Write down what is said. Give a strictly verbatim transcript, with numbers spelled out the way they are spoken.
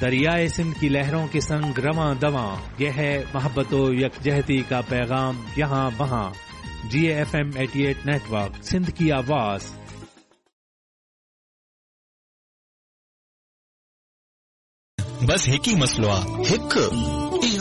दरियाए सिंध की लहरों के संग रवां दवां, यह है मोहब्बतो यकजहती का पैगाम यहाँ वहाँ। जी एफ एम अठासी नेटवर्क, सिंध की आवाज। बस हिकु ई मसलो आहे, हिकु इहो